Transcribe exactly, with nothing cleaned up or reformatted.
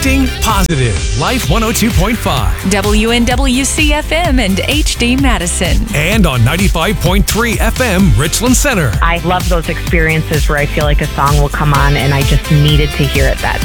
Uplifting, positive. Life one oh two point five. W N W C F M and H D Madison. And on ninety-five point three F M, Richland Center. I love those experiences where I feel like a song will come on and I just needed to hear it that